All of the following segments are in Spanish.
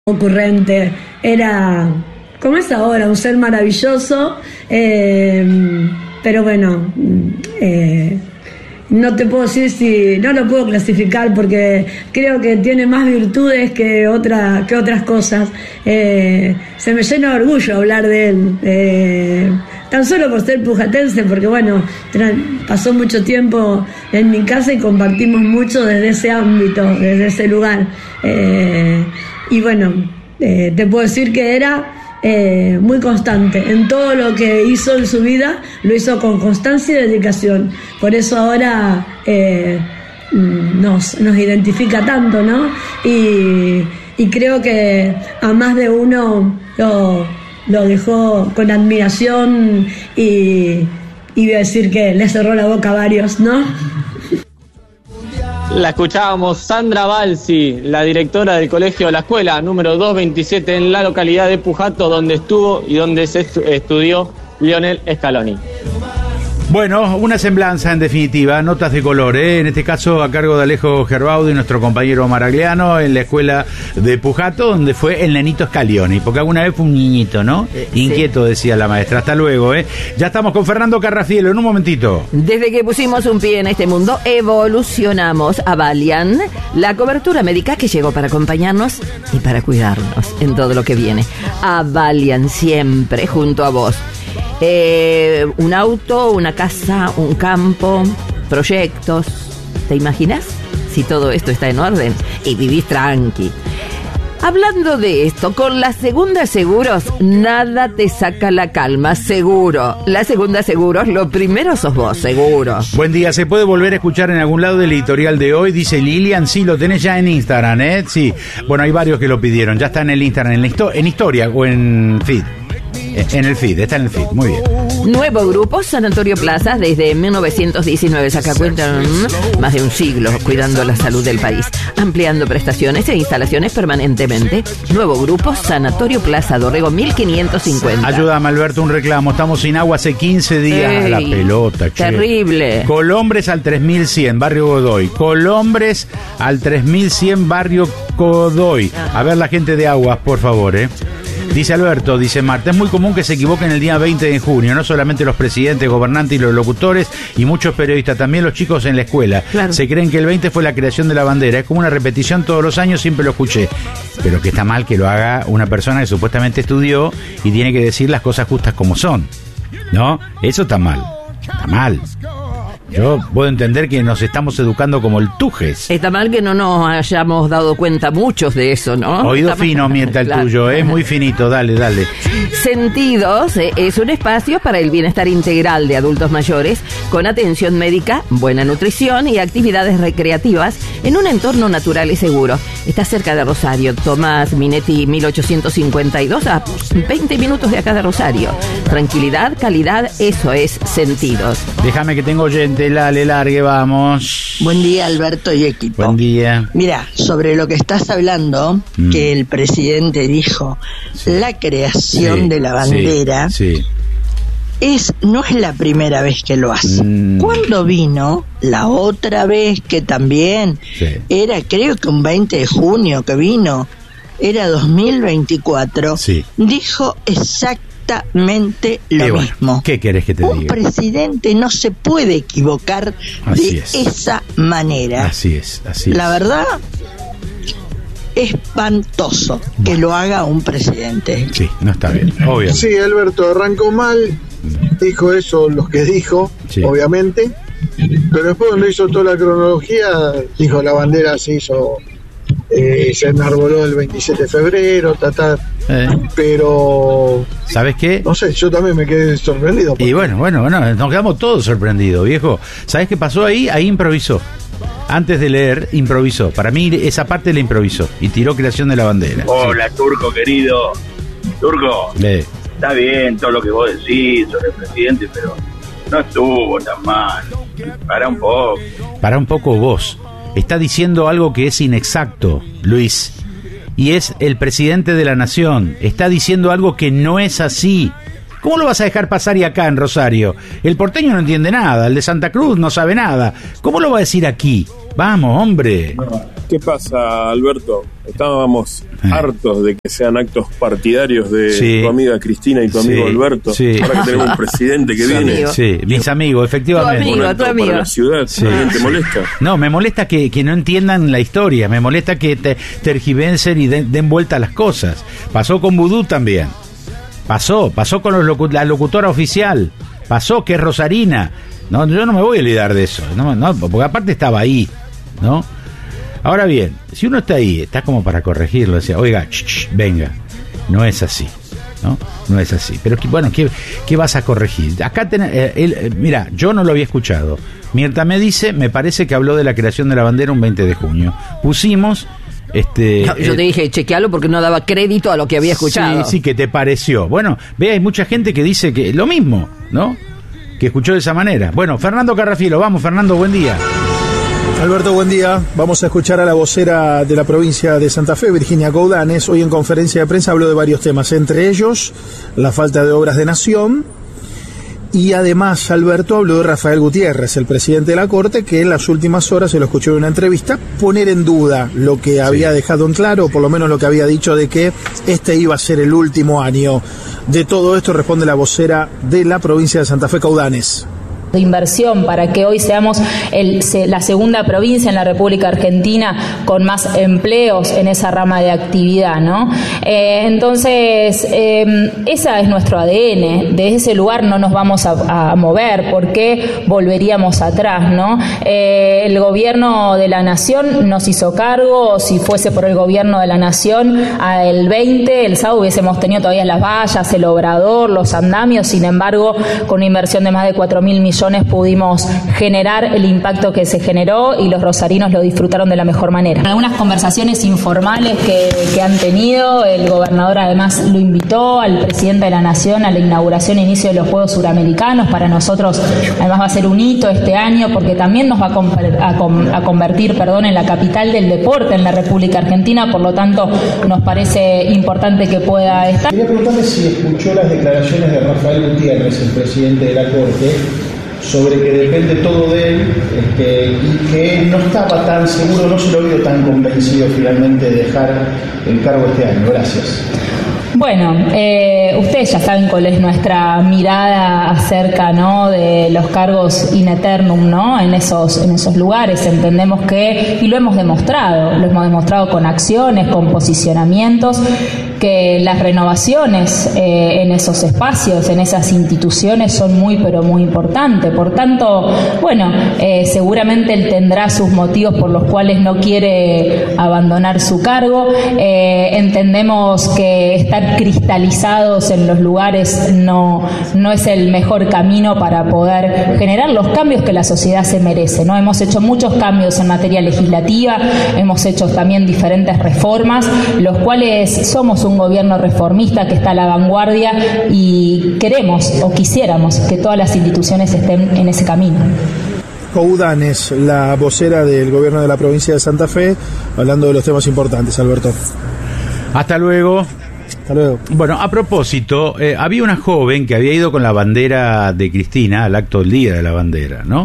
ocurrente, era, como es ahora, un ser maravilloso, pero bueno, no te puedo decir si, no lo puedo clasificar porque creo que tiene más virtudes que otras cosas. Se me llena de orgullo hablar de él, tan solo por ser pujatense, porque bueno, pasó mucho tiempo en mi casa y compartimos mucho desde ese ámbito, desde ese lugar. Y bueno, te puedo decir que era muy constante en todo lo que hizo en su vida, lo hizo con constancia y dedicación. Por eso ahora nos identifica tanto, ¿no? Y creo que a más de uno lo dejó con admiración y voy a decir que le cerró la boca a varios, ¿no? La escuchábamos Sandra Balsi, la directora del colegio La Escuela, número 227 en la localidad de Pujato, donde estuvo y donde se estudió Lionel Scaloni. Bueno, una semblanza en definitiva, notas de color, en este caso a cargo de Alejo Gerbaudi, nuestro compañero maragliano, en la escuela de Pujato, donde fue el nenito Scaloni, porque alguna vez fue un niñito, ¿no? Inquieto, decía la maestra. Hasta luego, Ya estamos con Fernando Carrafielo, en un momentito. Desde que pusimos un pie en este mundo, evolucionamos a Valiant, la cobertura médica que llegó para acompañarnos y para cuidarnos en todo lo que viene. A Valiant, siempre junto a vos. Un auto, una casa, un campo, proyectos. ¿Te imaginas? Si todo esto está en orden y vivís tranqui. Hablando de esto, con la Segunda Seguros, nada te saca la calma, seguro. La Segunda Seguros, lo primero sos vos, seguro. Buen día, ¿se puede volver a escuchar en algún lado del editorial de hoy? Dice Lilian, sí, lo tenés ya en Instagram, Sí. Bueno, hay varios que lo pidieron, ya está en el Instagram, en historia o en feed. En el feed, está en el feed, muy bien. Nuevo grupo, Sanatorio Plaza, desde 1919, saca cuenta, más de un siglo, cuidando la salud del país, ampliando prestaciones e instalaciones permanentemente. Nuevo grupo, Sanatorio Plaza, Dorrego 1550. Ayúdame, Alberto, un reclamo, estamos sin agua hace 15 días. La pelota, che. Terrible. Colombres al 3100, Barrio Godoy. Colombres al 3100, Barrio Godoy. A ver la gente de Aguas, por favor, Dice Alberto, dice Marta, es muy común que se equivoquen el día 20 de junio, no solamente los presidentes, gobernantes y los locutores y muchos periodistas, también los chicos en la escuela. Claro. Se creen que el 20 fue la creación de la bandera, es como una repetición todos los años, siempre lo escuché. Pero que está mal que lo haga una persona que supuestamente estudió y tiene que decir las cosas justas como son, ¿no? Eso está mal, está mal. Yo puedo entender que nos estamos educando como el Tujes. Está mal que no nos hayamos dado cuenta muchos de eso, ¿no? Oído fino mientras el tuyo, muy finito, dale. Sentidos es un espacio para el bienestar integral de adultos mayores, con atención médica, buena nutrición y actividades recreativas en un entorno natural y seguro. Está cerca de Rosario, Tomás Minetti 1852, a 20 minutos de acá de Rosario. Tranquilidad, calidad, eso es Sentidos. Déjame que tengo oyente. Dale, largue, vamos. Buen día, Alberto y equipo. Buen día. Mira, sobre lo que estás hablando, que el presidente dijo, la creación de la bandera, no es la primera vez que lo hace. Cuando vino, la otra vez que también, era creo que un 20 de junio que vino, era 2024, dijo exactamente lo mismo. ¿Qué querés que te diga? Un presidente no se puede equivocar esa manera. Así es. La verdad, espantoso que lo haga un presidente. Sí, no está bien, obvio. Sí, Alberto, arrancó mal, dijo eso, los que dijo, obviamente, pero después cuando hizo toda la cronología, dijo la bandera se hizo... se enarboló el 27 de febrero, pero... ¿Sabes qué? No sé, yo también me quedé sorprendido. Y bueno, nos quedamos todos sorprendidos, viejo. ¿Sabes qué pasó ahí? Ahí improvisó. Antes de leer, improvisó. Para mí esa parte la improvisó y tiró creación de la bandera. Hola, Turco, querido. Turco, está bien todo lo que vos decís sobre el presidente, pero no estuvo tan mal. Para un poco vos. Está diciendo algo que es inexacto, Luis, y es el presidente de la nación. Está diciendo algo que no es así. ¿Cómo lo vas a dejar pasar y acá en Rosario? El porteño no entiende nada, el de Santa Cruz no sabe nada. ¿Cómo lo va a decir aquí? Vamos, hombre. ¿Qué pasa, Alberto? Estábamos hartos de que sean actos partidarios de tu amiga Cristina y tu amigo Alberto. Ahora que tenemos un presidente que viene. Sí, mis amigos, efectivamente. Tu amigo. Para la ciudad, ¿alguien te molesta? No, me molesta que no entiendan la historia. Me molesta que tergiversen y den vuelta a las cosas. Pasó con Vudú también. Pasó con la locutora oficial. Pasó que es Rosarina. No, yo no me voy a olvidar de eso. No, porque aparte estaba ahí, ¿no? Ahora bien, si uno está ahí, está como para corregirlo, decía, oiga, venga, no es así, ¿no? No es así. Pero bueno, ¿qué vas a corregir? Acá mira, yo no lo había escuchado. Mirta me parece que habló de la creación de la bandera un 20 de junio. Pusimos yo te dije, chequealo porque no daba crédito a lo que había escuchado. Sí, ¿qué te pareció? Bueno, hay mucha gente que dice que lo mismo, ¿no? Que escuchó de esa manera. Bueno, Fernando Carrafielo, vamos, Fernando, buen día. Alberto, buen día. Vamos a escuchar a la vocera de la provincia de Santa Fe, Virginia Coudanes. Hoy en conferencia de prensa habló de varios temas, entre ellos la falta de obras de nación. Y además, Alberto, habló de Rafael Gutiérrez, el presidente de la Corte, que en las últimas horas, se lo escuchó en una entrevista, poner en duda lo que había dejado en claro, o por lo menos lo que había dicho de que este iba a ser el último año. De todo esto responde la vocera de la provincia de Santa Fe, Coudanes. De inversión para que hoy seamos la segunda provincia en la República Argentina con más empleos en esa rama de actividad, ¿no? Entonces, esa es nuestro ADN. De ese lugar no nos vamos a mover. ¿Por qué volveríamos atrás, no? El gobierno de la Nación nos hizo cargo. Si fuese por el gobierno de la Nación, el 20, el sábado hubiésemos tenido todavía las vallas, el obrador, los andamios. Sin embargo, con una inversión de más de 4.000 millones pudimos generar el impacto que se generó y los rosarinos lo disfrutaron de la mejor manera. En algunas conversaciones informales que han tenido, el gobernador además lo invitó al presidente de la Nación a la inauguración e inicio de los Juegos Suramericanos. Para nosotros además va a ser un hito este año porque también nos va a convertir en la capital del deporte en la República Argentina, por lo tanto nos parece importante que pueda estar. Quería preguntarle si escuchó las declaraciones de Rafael Gutiérrez, el presidente de la Corte, sobre que depende todo de él, y que no estaba tan seguro, no se lo vio tan convencido finalmente de dejar el cargo este año. Gracias. Bueno, ustedes ya saben cuál es nuestra mirada acerca, ¿no?, de los cargos in eternum, ¿no?, en esos lugares. Entendemos que, y lo hemos demostrado con acciones, con posicionamientos, que las renovaciones en esos espacios, en esas instituciones son muy, pero muy importantes. Por tanto, bueno, seguramente él tendrá sus motivos por los cuales no quiere abandonar su cargo. Entendemos que estar cristalizados en los lugares no es el mejor camino para poder generar los cambios que la sociedad se merece, ¿no? Hemos hecho muchos cambios en materia legislativa, hemos hecho también diferentes reformas, los cuales somos un gobierno reformista que está a la vanguardia y queremos o quisiéramos que todas las instituciones estén en ese camino. Coudanes, la vocera del gobierno de la provincia de Santa Fe, hablando de los temas importantes. Alberto. Hasta luego. Hasta luego. Bueno, a propósito, había una joven que había ido con la bandera de Cristina al acto del Día de la Bandera, ¿no?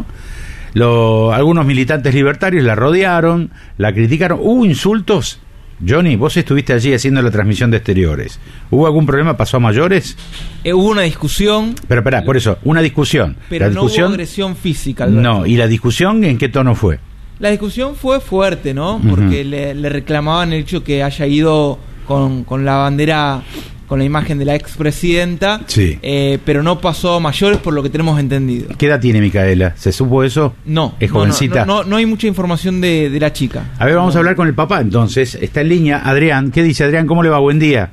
Algunos militantes libertarios la rodearon, la criticaron. ¿Hubo insultos? Johnny, vos estuviste allí haciendo la transmisión de exteriores. ¿Hubo algún problema? ¿Pasó a mayores? Hubo una discusión. Pero espera, por eso, una discusión. Pero no hubo agresión física, Alberto. No, ¿y la discusión en qué tono fue? La discusión fue fuerte, ¿no? Porque le reclamaban el hecho que haya ido con la bandera, con la imagen de la expresidenta, sí. Pero no pasó a mayores por lo que tenemos entendido. ¿Qué edad tiene Micaela? ¿Se supo eso? No. ¿Es jovencita? No hay mucha información de la chica. A ver, vamos a hablar con el papá entonces. Está en línea Adrián. ¿Qué dice Adrián? ¿Cómo le va? Buen día.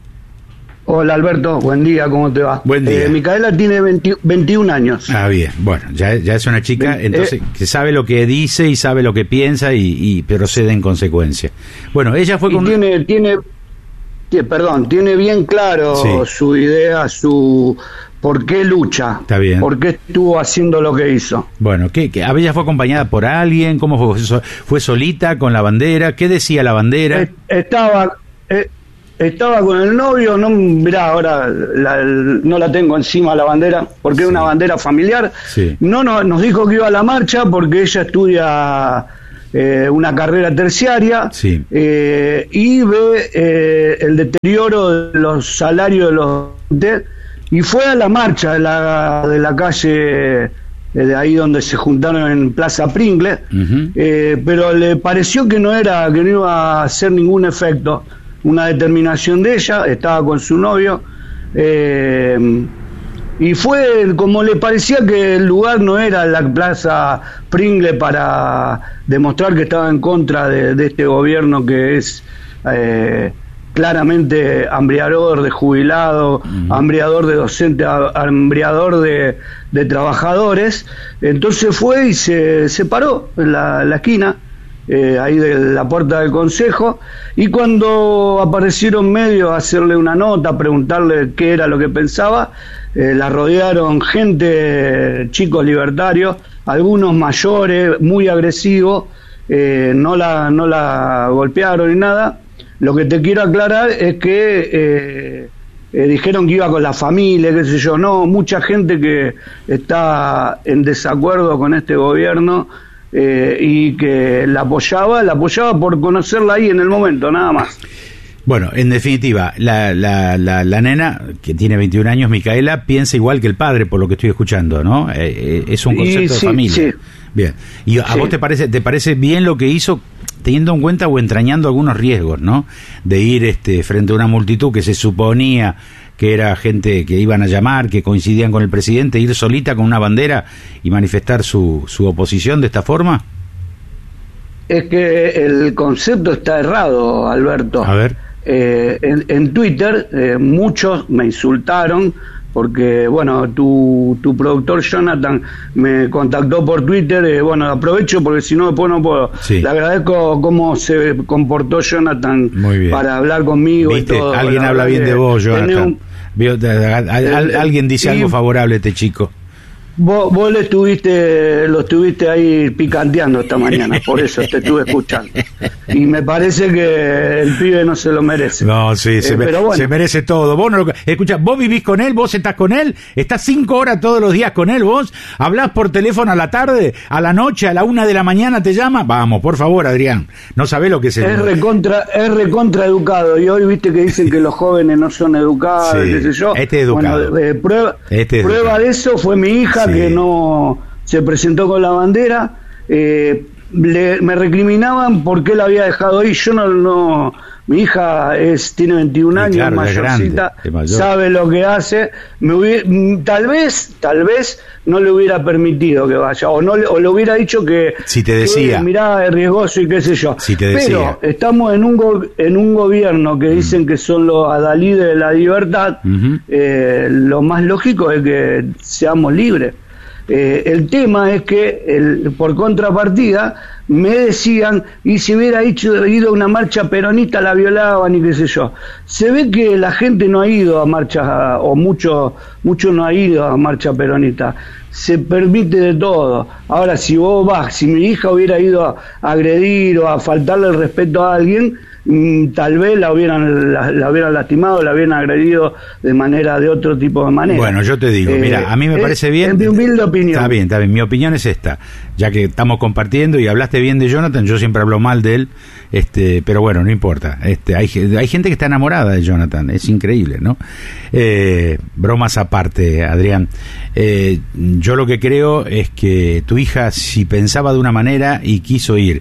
Hola Alberto, buen día, ¿cómo te va? Buen día. Micaela tiene 21 años. Ah, bien, bueno, ya es una chica entonces que sabe lo que dice y sabe lo que piensa y procede en consecuencia. Bueno, ella fue con... Tiene bien claro su idea, por qué lucha. Está bien. Por qué estuvo haciendo lo que hizo. Bueno, ¿ella fue acompañada por alguien? ¿Cómo fue? ¿Fue solita con la bandera? ¿Qué decía la bandera? Estaba con el novio, mirá, ahora no la tengo encima la bandera, porque es una bandera familiar. Sí. No, nos dijo que iba a la marcha porque ella estudia una carrera terciaria, y ve el deterioro de los salarios de los y fue a la marcha de la calle de ahí donde se juntaron en Plaza Pringles, pero le pareció que no iba a hacer ningún efecto una determinación de ella. Estaba con su novio, y fue como le parecía que el lugar no era la Plaza Pringles para demostrar que estaba en contra de este gobierno que es claramente hambriador de jubilados, hambriador de docentes, hambriador de trabajadores. Entonces fue y se paró en la esquina, ahí de la puerta del consejo, y cuando aparecieron medios a hacerle una nota, a preguntarle qué era lo que pensaba, la rodearon gente, chicos libertarios, algunos mayores, muy agresivos, no la golpearon ni nada. Lo que te quiero aclarar es que dijeron que iba con la familia, qué sé yo. No, mucha gente que está en desacuerdo con este gobierno y que la apoyaba por conocerla ahí en el momento, nada más. Bueno, en definitiva, la nena, que tiene 21 años, Micaela, piensa igual que el padre, por lo que estoy escuchando, ¿no? Es un concepto de familia. Sí. Bien. ¿Y a vos te parece bien lo que hizo, teniendo en cuenta o entrañando algunos riesgos, ¿no? De ir frente a una multitud que se suponía que era gente que iban a llamar, que coincidían con el presidente, ir solita con una bandera y manifestar su oposición de esta forma? Es que el concepto está errado, Alberto. A ver. En Twitter muchos me insultaron porque, bueno, tu productor Jonathan me contactó por Twitter, bueno, aprovecho porque si no después no puedo. Sí. Le agradezco cómo se comportó Jonathan para hablar conmigo. ¿Viste? Y todo. Alguien habla bien de vos, Jonathan. Alguien dice algo favorable a este chico. Vos lo estuviste ahí picanteando esta mañana, por eso te estuve escuchando. Y me parece que el pibe no se lo merece. No, sí, se merece todo. Vos no escuchá, vos vivís con él, vos estás con él, estás 5 horas todos los días con él, vos hablás por teléfono a la tarde, a la noche, a la 1 de la mañana te llama. Vamos, por favor, Adrián, no sabés lo que es el... Es recontra educado, y hoy viste que dicen que los jóvenes no son educados, qué sé yo. Este es educado. Bueno, prueba de eso fue mi hija, que no se presentó con la bandera. Me recriminaban porque él había dejado ahí. Yo no mi hija tiene 21 años, claro, mayorcita, sabe lo que hace. Tal vez no le hubiera permitido que vaya, o le hubiera dicho que si te decía, mirá, es riesgoso y qué sé yo. Si te decía. Pero estamos en un gobierno que dicen que son los adalides de la libertad. Lo más lógico es que seamos libres. El tema es que por contrapartida me decían, y si hubiera ido a una marcha peronista la violaban y qué sé yo. Se ve que la gente no ha ido a marchas, o mucho no ha ido a marcha peronista. Se permite de todo. Ahora, si mi hija hubiera ido a agredir o a faltarle el respeto a alguien, tal vez la hubieran lastimado, la hubieran agredido de otro tipo de manera. Bueno, yo te digo, mira, a mí me parece bien. Es mi humilde opinión. Está bien, mi opinión es esta, ya que estamos compartiendo y hablaste bien de Jonathan, yo siempre hablo mal de él, pero bueno, no importa. Hay gente que está enamorada de Jonathan, es increíble, ¿no? Bromas aparte, Adrián. Yo lo que creo es que tu hija, si pensaba de una manera y quiso ir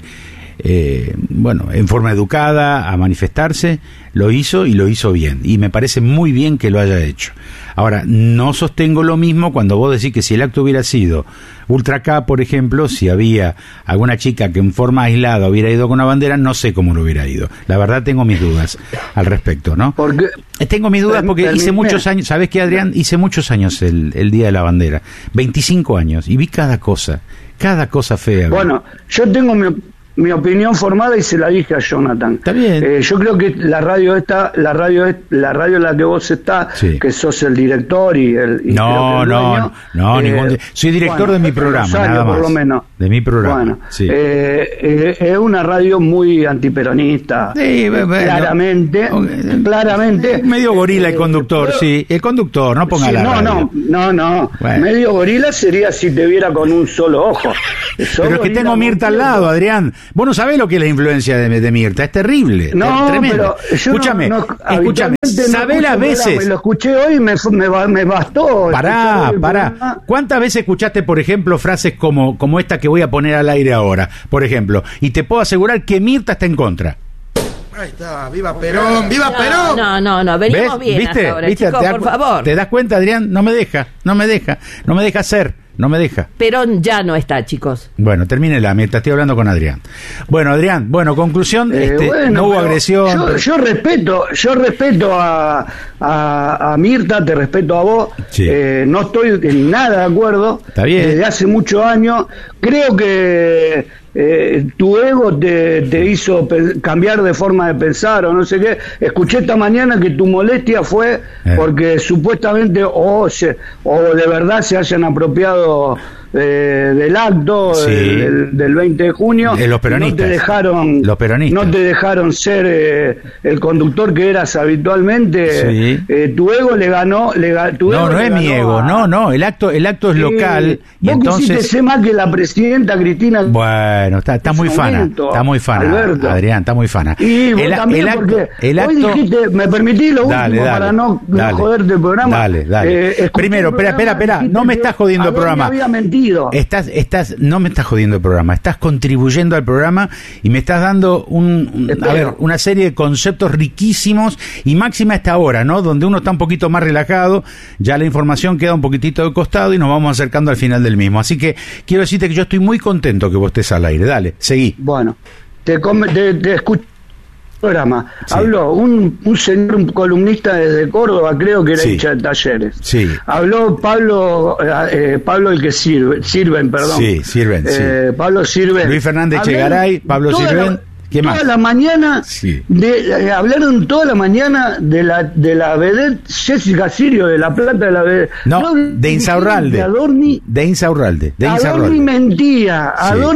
en forma educada a manifestarse, lo hizo y lo hizo bien, y me parece muy bien que lo haya hecho. Ahora, no sostengo lo mismo cuando vos decís que si el acto hubiera sido Ultra K, por ejemplo, si había alguna chica que en forma aislada hubiera ido con una bandera, no sé cómo lo hubiera ido. La verdad tengo mis dudas al respecto, ¿no? Tengo mis dudas porque hice muchos años, ¿sabés qué, Adrián? Hice muchos años el Día de la Bandera, 25 años, y vi cada cosa fea. Bueno, yo tengo mi opinión formada y se la dije a Jonathan. Está bien. Yo creo que la radio en la que vos estás, que sos el director y no, soy director de mi programa, nada más. Por lo menos. De mi programa. Bueno, sí. Es una radio muy antiperonista. Sí, claramente. Medio gorila el conductor, el conductor, no ponga la radio. No. Bueno. Medio gorila sería si te viera con un solo ojo. Pero es que tengo Mirta al lado, Adrián. Vos no sabés lo que es la influencia de Mirta, es terrible. No, tremendo. Pero yo escúchame, sabés las veces. Lo escuché hoy y me bastó. Pará. ¿Cuántas veces escuchaste, por ejemplo, frases como esta que voy a poner al aire ahora? Por ejemplo, y te puedo asegurar que Mirta está en contra. Ahí está, ¡viva Perón! ¡Viva Perón! No, venimos bien hasta ahora, chicos, por favor. ¿Te das cuenta, Adrián? No me deja hacer. No me deja. Perón ya no está, chicos. Bueno, termínela, mientras estoy hablando con Adrián. Bueno, Adrián, conclusión, no hubo agresión. Yo respeto a Mirta, te respeto a vos. Sí. No estoy en nada de acuerdo. Está bien. Desde hace muchos años. Creo que tu ego te hizo cambiar de forma de pensar o no sé qué. Escuché esta mañana que tu molestia fue porque supuestamente o de verdad se hayan apropiado del acto del 20 de junio. Los peronistas. No te dejaron ser el conductor que eras habitualmente. Tu ego le ganó. No es mi ego. No. El acto es local. Y entonces quisiste ser más que la presidenta Cristina. Bueno, está muy fana. Está muy fana, Alberto. Adrián, está muy fana. Y vos también, porque hoy dijiste, me permitís lo último para no joderte el programa. Dale. Primero, espera. No me estás jodiendo el programa. Había mentido. No me estás jodiendo el programa, estás contribuyendo al programa y me estás dando una serie de conceptos riquísimos y máxima a esta hora, ¿no? Donde uno está un poquito más relajado, ya la información queda un poquitito de costado y nos vamos acercando al final del mismo. Así que quiero decirte que yo estoy muy contento que vos estés al aire. Dale, seguí. Bueno, te escucho. Programa. Sí. Habló un señor, un columnista desde Córdoba, creo que era hincha de Talleres. Sí. Habló Pablo el que sirven, perdón. Sí, sirven. Pablo Sirven. Luis Fernández Chegaray, Pablo Sirven. ¿Qué más? Toda la mañana hablaron toda la mañana de la vedette Jessica Sirio, de La Plata de la vedette. No, de Insaurralde. De Insaurralde. Adorni mentía.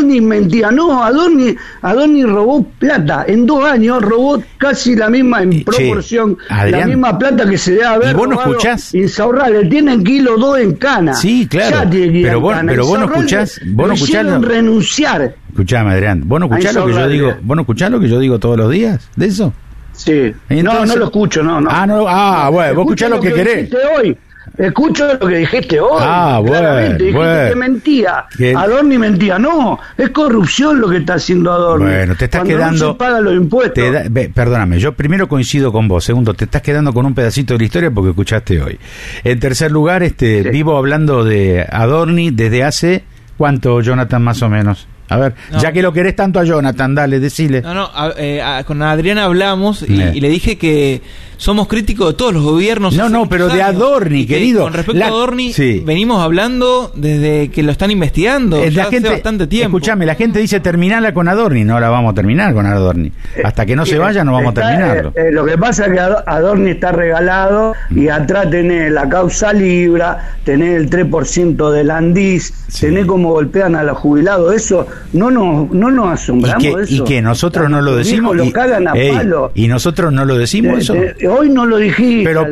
No, Adorni robó plata. En 2 años robó casi la misma en proporción, Adrián, la misma plata que se debe haber robado. ¿Y vos no escuchás? Insaurralde tienen kilo 2 en Cana. Sí, claro. Pero vos no escuchás. Vos no escuchás. Renunciar. Escuchame, Adrián, ¿vos no escuchás lo que yo digo? ¿Vos no escuchás lo que yo digo todos los días de eso? Sí. Entonces, no lo escucho, no. Bueno, vos escuchás lo que querés. Hoy. Escucho lo que dijiste hoy. Bueno. Que mentía. Adorni mentía. No, es corrupción lo que está haciendo Adorni. Bueno, te estás quedando. No se pagan los impuestos. Perdóname, yo primero coincido con vos. Segundo, te estás quedando con un pedacito de la historia porque escuchaste hoy. En tercer lugar, vivo hablando de Adorni desde hace ¿cuánto, Jonathan, más o menos? A ver, ya que lo querés tanto a Jonathan, dale, decile. Con Adriana hablamos y le dije que somos críticos de todos los gobiernos. Pero de Adorni, querido. Con respecto a Adorni, venimos hablando desde que lo están investigando hace bastante tiempo. Escuchame, la gente dice terminala con Adorni. No la vamos a terminar con Adorni. Hasta que no se vaya no vamos a terminarlo. Lo que pasa es que Adorni está regalado y atrás tenés la causa Libra, tenés el 3% del Andis, tenés como golpean a los jubilados. Eso no nos asombramos de eso. Y que nosotros no lo decimos. Lo cagan a palo. Y nosotros no lo decimos eso. Hoy no lo dijiste. Pero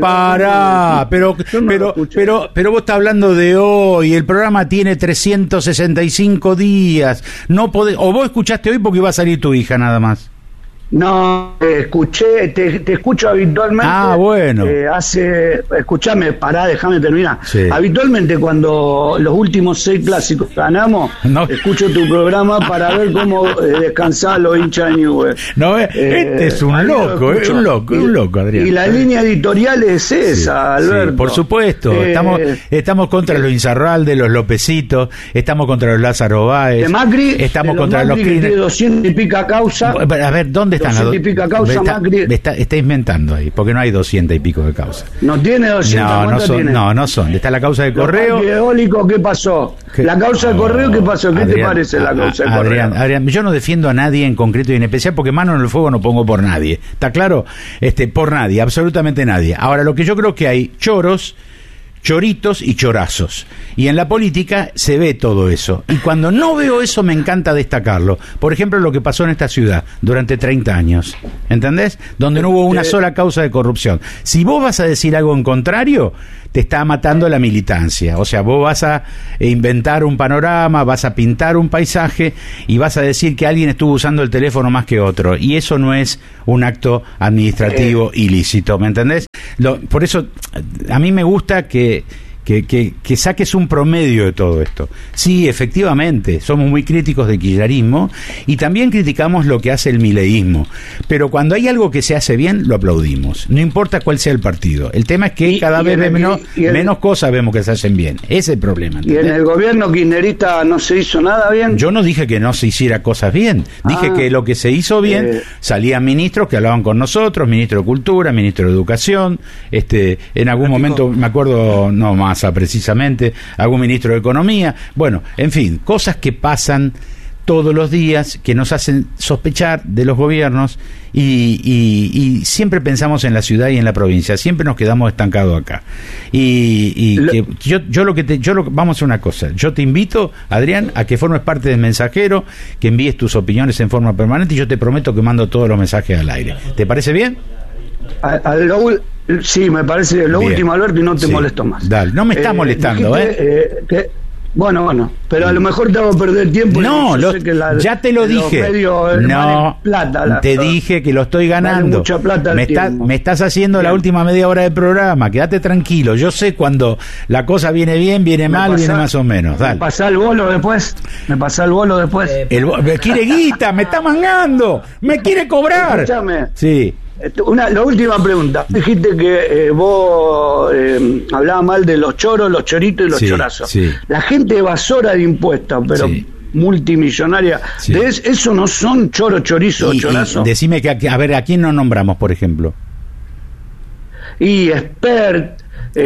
vos estás hablando de hoy. El programa tiene 365 días. No podés, o vos escuchaste hoy porque iba a salir tu hija nada más. No, escuché, te escucho habitualmente. Bueno. Escuchame, déjame terminar. Sí. Habitualmente cuando los últimos 6 clásicos ganamos, escucho tu programa para ver cómo descansar los hinchas de Newell. Este es un loco, Adrián. Y la línea editorial es esa, Alberto. Sí, por supuesto. Estamos contra los Insaurralde, los Lopecitos, estamos contra los Lázaro Báez. De Macri, estamos contra los Macri, que tiene 200 y pica causa. A ver, ¿dónde están las 200 y pica causa, Macri? Está inventando ahí, porque no hay 200 y pico de causa. No tiene 200. No son. Está la causa de Correo. Eólico, ¿qué pasó? La causa de Correo, ¿qué pasó? ¿Qué te parece la causa de Correo? Adrián, yo no defiendo a nadie en concreto y en especial porque mano en el fuego no pongo por nadie. ¿Está claro? Por nadie, absolutamente nadie. Ahora, lo que yo creo que hay choros choritos y chorazos. Y en la política se ve todo eso. Y cuando no veo eso me encanta destacarlo. Por ejemplo, lo que pasó en esta ciudad durante 30 años. ¿Entendés? Donde no hubo una sola causa de corrupción. Si vos vas a decir algo en contrario, te está matando la militancia. O sea, vos vas a inventar un panorama, vas a pintar un paisaje y vas a decir que alguien estuvo usando el teléfono más que otro. Y eso no es un acto administrativo ilícito. ¿Me entendés? Por eso a mí me gusta que saques un promedio de todo esto. Sí, efectivamente, somos muy críticos del kirchnerismo y también criticamos lo que hace el mileísmo, pero cuando hay algo que se hace bien, lo aplaudimos, no importa cuál sea el partido. El tema es que cada vez menos cosas vemos que se hacen bien. Ese es el problema, ¿entendés? ¿Y en el gobierno kirchnerista no se hizo nada bien? Yo no dije que no se hiciera cosas bien, dije que lo que se hizo bien, salían ministros que hablaban con nosotros, ministro de Cultura, ministro de Educación, en algún momento, me acuerdo, no más precisamente, algún ministro de Economía, bueno, en fin, cosas que pasan todos los días, que nos hacen sospechar de los gobiernos y siempre pensamos en la ciudad y en la provincia, siempre nos quedamos estancados acá. Vamos a hacer una cosa, yo te invito, Adrián, a que formes parte del Mensajero, que envíes tus opiniones en forma permanente y yo te prometo que mando todos los mensajes al aire. ¿Te parece bien? Sí, me parece lo bien. Último, Alberto, y no te molesto más. Dale, no me estás molestando, Bueno, pero a lo mejor te hago perder tiempo. No, ya te lo dije. Te dije que lo estoy ganando. Mucha plata me estás haciendo la última media hora del programa. Quédate tranquilo. Yo sé cuando la cosa viene bien, viene mal, viene más o menos. Dale. ¿Me pasa el bolo después? Quiere guita, me está mangando. Me quiere cobrar. Escúchame. Sí. La última pregunta. Dijiste que vos hablabas mal de los choros, los choritos y los chorazos. Sí. La gente evasora de impuestos, pero multimillonaria. Sí. ¿Eso no son choro, chorizo o chorazo? Decime a ver, ¿a quién no nombramos, por ejemplo? Y Expert.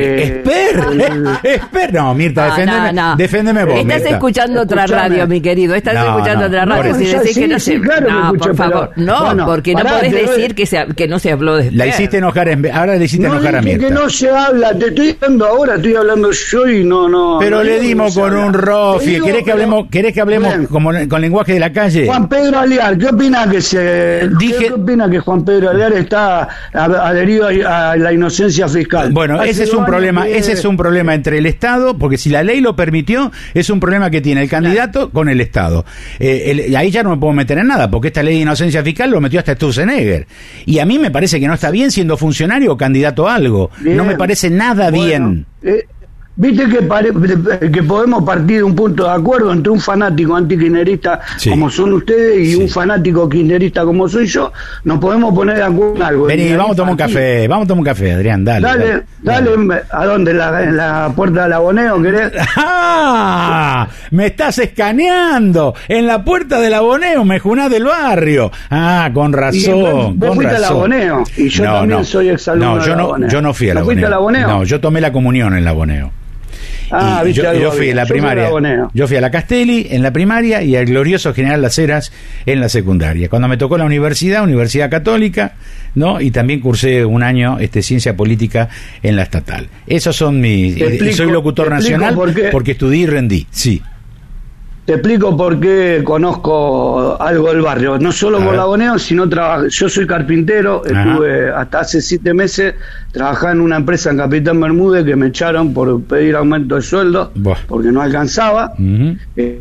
No, Mirta, deféndeme vos. Estás escuchando otra radio, mi querido. Escuchando otra radio. Si decís que no se. No, por favor. No, porque no podés decir que no se habló de. La hiciste enojar, ahora le hiciste enojar a Mirta. Que no se habla, te estoy dando ahora, estoy hablando yo y no. Pero le dimos con un rofi. ¿Querés que hablemos con lenguaje de la calle? Juan Pedro Alear, ¿qué opina ¿Qué opina que Juan Pedro Alear está adherido a la inocencia fiscal? Bueno, ese es un problema entre el Estado, porque si la ley lo permitió, es un problema que tiene el candidato con el Estado. Ahí ya no me puedo meter en nada, porque esta ley de inocencia fiscal lo metió hasta Sturzenegger. Y a mí me parece que no está bien siendo funcionario o candidato a algo. Bien. No me parece nada bien. Viste que podemos partir de un punto de acuerdo entre un fanático antikirchnerista como son ustedes y un fanático kirchnerista como soy yo. Nos podemos poner de acuerdo en algo. Vení, vamos a tomar un café, Adrián, dale. ¿A dónde? ¿En la puerta del Aboneo, querés? ¡Ah! Me estás escaneando. En la puerta del Aboneo, Mejunás del barrio. Ah, con razón. Vos fuiste al Aboneo y yo también soy exalumno del Aboneo. Yo no fui al Aboneo. No, yo tomé la comunión en el Aboneo. Yo fui a la primaria. Yo fui a la Castelli en la primaria y al glorioso General Las Heras en la secundaria. Cuando me tocó la Universidad Católica, ¿no? Y también cursé un año Ciencia Política en la estatal. Esos son mis. Soy locutor nacional porque estudié y rendí. Sí. Te explico por qué conozco algo del barrio. No solo por la Aboneo, sino yo soy carpintero. Estuve hasta hace 7 meses trabajando en una empresa en Capitán Bermúdez que me echaron por pedir aumento de sueldo porque no alcanzaba. No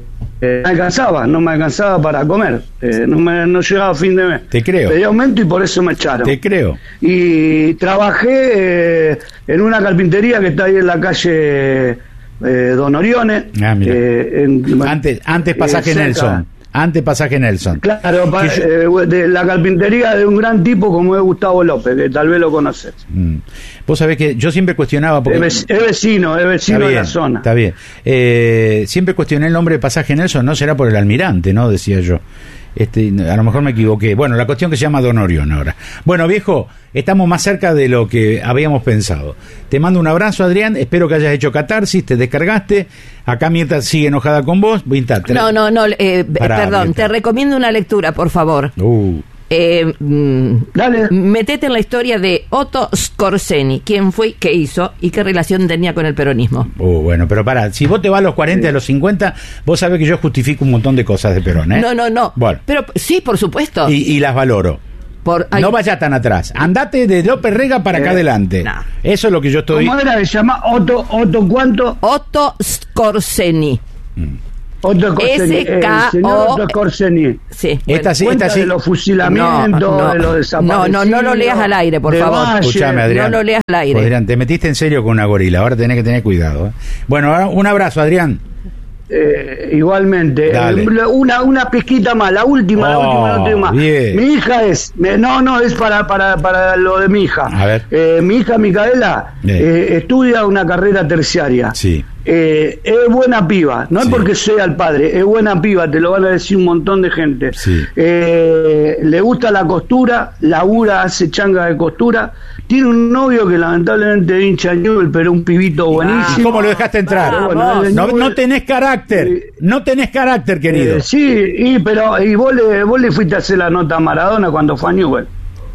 me alcanzaba para comer. No llegaba a fin de mes. Te creo. Pedí aumento y por eso me echaron. Te creo. Y trabajé en una carpintería que está ahí en la calle Don Orione. Antes pasaje Nelson. Antes pasaje Nelson. Claro, de la carpintería de un gran tipo como es Gustavo López, que tal vez lo conoces. Vos sabés que yo siempre cuestionaba porque es vecino de la zona. Está bien. Siempre cuestioné el nombre de pasaje Nelson. No será por el almirante, ¿no? Decía yo. A lo mejor me equivoqué. Bueno, la cuestión que se llama Don Orión ahora. Bueno, viejo, estamos más cerca de lo que habíamos pensado. Te mando un abrazo, Adrián. Espero que hayas hecho catarsis, te descargaste. Acá Mirta sigue enojada con vos. Perdón, te recomiendo una lectura, por favor. Dale. Metete en la historia de Otto Skorzeny, quién fue, qué hizo y qué relación tenía con el peronismo. Bueno, pero pará, si vos te vas a los 40, a los 50, vos sabés que yo justifico un montón de cosas de Perón, ¿eh? No. Bueno. Pero sí, por supuesto. Y las valoro. No vaya tan atrás. Andate de López Rega para acá adelante. No. Eso es lo que yo estoy... ¿Cómo era? ¿Se llama Otto ¿cuánto? Otto Skorzeny. Otto Skorzeny. Sí. Esta sí. De los fusilamientos, de los desaparecidos. No lo leas al aire, por favor. Escúchame, Adrián. No lo leas al aire. Adrián, te metiste en serio con una gorila. Ahora tenés que tener cuidado, ¿eh? Bueno, ahora un abrazo, Adrián. Igualmente. Una pesquita más, la última no tengo más. Bien. Mi hija es para lo de mi hija. A ver. Mi hija Micaela estudia una carrera terciaria. Sí. Es buena piba, no es porque sea el padre, es buena piba, te lo van a decir un montón de gente. Sí. Le gusta la costura, labura, hace changa de costura. Tiene un novio que lamentablemente es hincha Newell, pero un pibito buenísimo. ¿Cómo lo dejaste entrar? No tenés carácter, no tenés carácter, querido. Sí, pero vos le fuiste a hacer la nota a Maradona cuando fue a Newell.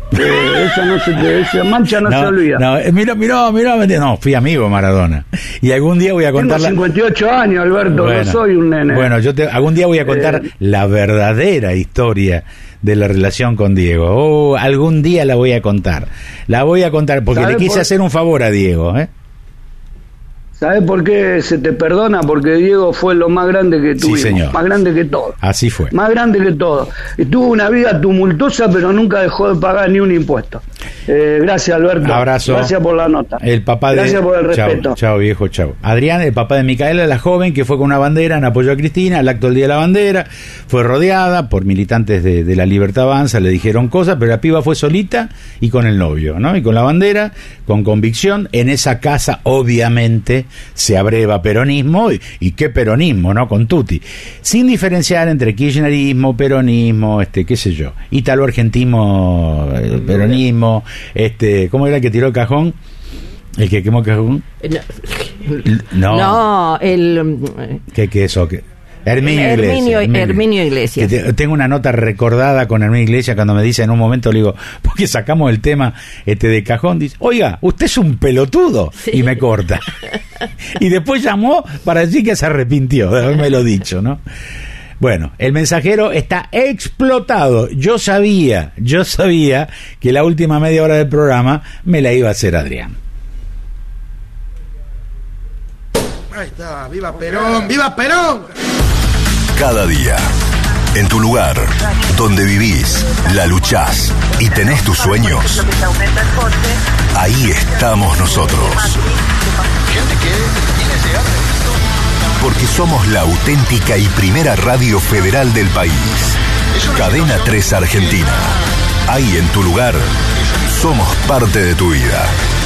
Esa mancha no se olvida. Mira, no, fui amigo de Maradona. Y algún día voy a contar. Tengo 58 años, Alberto, no soy un nene. Bueno, algún día voy a contar la verdadera historia de la relación con Diego. Algún día la voy a contar. Porque le quise hacer un favor a Diego, ¿eh? ¿Sabes por qué se te perdona? Porque Diego fue lo más grande que tuvimos. Sí, señor. Más grande que todo. Así fue. Más grande que todo. Tuvo una vida tumultuosa, pero nunca dejó de pagar ni un impuesto. Gracias, Alberto. Abrazo. Gracias por la nota. Gracias por el respeto. Chao, viejo, chao. Adrián, el papá de Micaela, la joven que fue con una bandera en apoyo a Cristina al acto del Día de la Bandera. Fue rodeada por militantes de la Libertad Avanza, le dijeron cosas, pero la piba fue solita y con el novio, ¿no? Y con la bandera, con convicción. En esa casa, obviamente, se abreva peronismo, y qué peronismo, ¿no? Con tutti, sin diferenciar entre kirchnerismo, peronismo, qué sé yo, italo-argentino, peronismo, ¿cómo era el que tiró el cajón? ¿El que quemó el cajón? No, ¿Qué eso? Herminio Iglesias. Tengo una nota recordada con Herminio Iglesias cuando me dice en un momento, le digo, porque sacamos el tema de cajón, dice, oiga, usted es un pelotudo, sí. Y me corta. Y después llamó para decir que se arrepintió de haberme lo dicho, ¿no? Bueno, el mensajero está explotado. Yo sabía que la última media hora del programa me la iba a hacer Adrián. Ahí está, ¡viva Perón! ¡Viva Perón! Cada día, en tu lugar, donde vivís, la luchás y tenés tus sueños, ahí estamos nosotros. Porque somos la auténtica y primera radio federal del país. Cadena 3 Argentina. Ahí en tu lugar, somos parte de tu vida.